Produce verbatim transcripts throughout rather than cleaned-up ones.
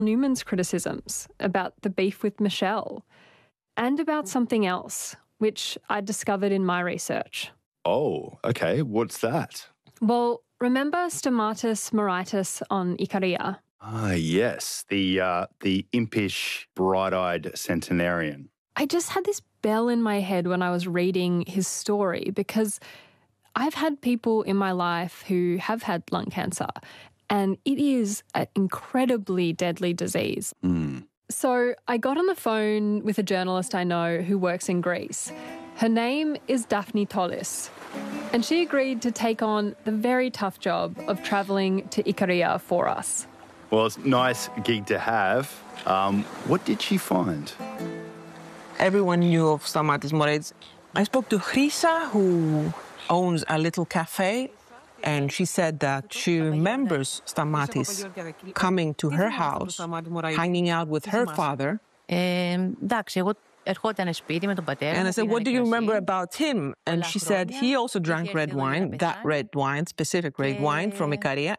Newman's criticisms about the beef with Michelle and about something else, which I discovered in my research. Oh, okay. What's that? Well, remember Stomatis moritis on Ikaria? Ah, yes. The, uh, the impish, bright-eyed centenarian. I just had this bell in my head when I was reading his story because I've had people in my life who have had lung cancer, and it is an incredibly deadly disease. Mm. So I got on the phone with a journalist I know who works in Greece. Her name is Daphne Tollis, and she agreed to take on the very tough job of travelling to Ikaria for us. Well, it's a nice gig to have. Um, what did she find? Everyone knew of Stomatis moritis. I spoke to Chrisa, who owns a little cafe, and she said that she remembers Stomatis coming to her house, hanging out with her father. And I said, what do you remember about him? And she said, he also drank red wine, that red wine, specific red wine from Ikaria.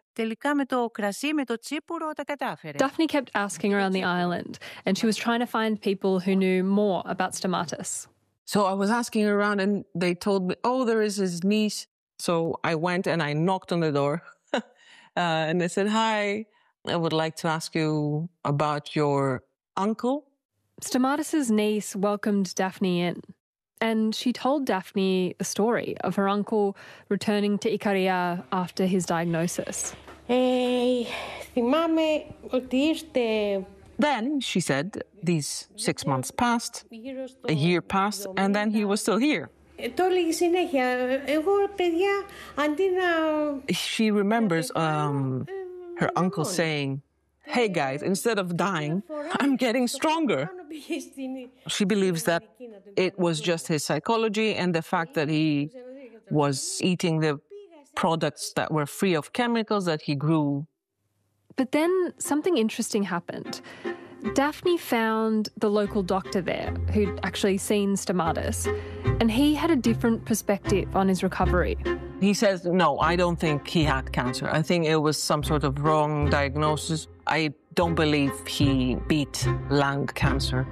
Daphne kept asking around the island, and she was trying to find people who knew more about Stomatis. So I was asking around, and they told me, oh, there is his niece. So I went and I knocked on the door, uh, and I said, hi, I would like to ask you about your uncle. Stomatis' niece welcomed Daphne in, and she told Daphne the story of her uncle returning to Ikaria after his diagnosis. Then, she said, these six months passed, a year passed, and then he was still here. She remembers um, her uncle saying, hey guys, instead of dying, I'm getting stronger. She believes that it was just his psychology and the fact that he was eating the products that were free of chemicals that he grew. But then something interesting happened. Daphne found the local doctor there who'd actually seen Stomatis, and he had a different perspective on his recovery. He says, no, I don't think he had cancer. I think it was some sort of wrong diagnosis. I don't believe he beat lung cancer.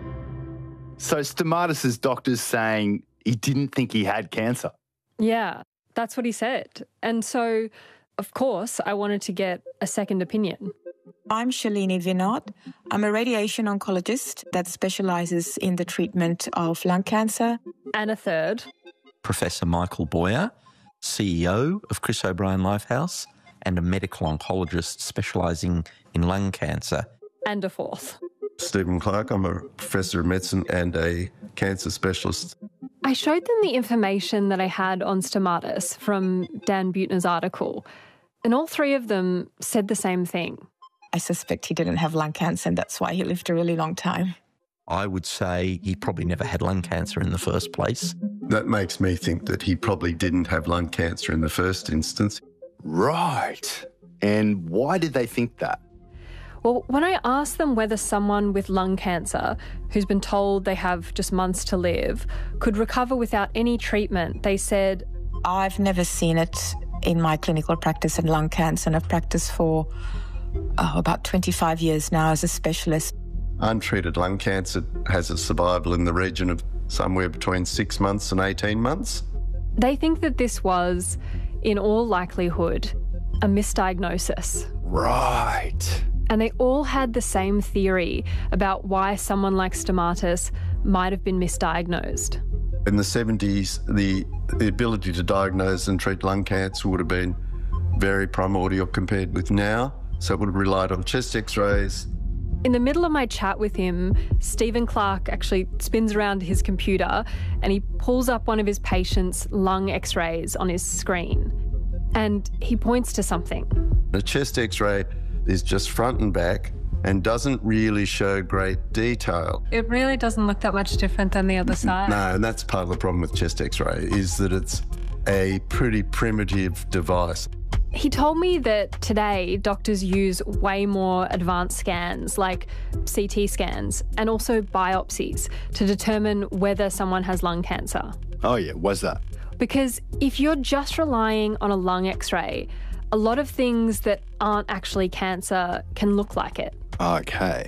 So Stomatis' doctor's saying he didn't think he had cancer? Yeah, that's what he said. And so, of course, I wanted to get a second opinion. I'm Shalini Vinod. I'm a radiation oncologist that specialises in the treatment of lung cancer. And a third. Professor Michael Boyer, C E O of Chris O'Brien Lifehouse and a medical oncologist specialising in lung cancer. And a fourth. Stephen Clark. I'm a professor of medicine and a cancer specialist. I showed them the information that I had on Stomatis from Dan Buettner's article, and all three of them said the same thing. I suspect he didn't have lung cancer, and that's why he lived a really long time. I would say he probably never had lung cancer in the first place. That makes me think that he probably didn't have lung cancer in the first instance. Right. And why did they think that? Well, when I asked them whether someone with lung cancer, who's been told they have just months to live, could recover without any treatment, they said, I've never seen it in my clinical practice in lung cancer, and I've practiced for oh, about twenty-five years now as a specialist. Untreated lung cancer has a survival in the region of somewhere between six months and eighteen months. They think that this was, in all likelihood, a misdiagnosis. Right. And they all had the same theory about why someone like Stomatis might have been misdiagnosed. In the seventies, the, the ability to diagnose and treat lung cancer would have been very primordial compared with now. So it would have relied on chest x-rays. In the middle of my chat with him, Stephen Clark actually spins around his computer and he pulls up one of his patient's lung x-rays on his screen. And he points to something. The chest x-ray is just front and back and doesn't really show great detail. It really doesn't look that much different than the other side. No, and that's part of the problem with chest x-ray, is that it's a pretty primitive device. He told me that today doctors use way more advanced scans like C T scans and also biopsies to determine whether someone has lung cancer. Oh yeah, what's that? Because if you're just relying on a lung x-ray, a lot of things that aren't actually cancer can look like it. Okay.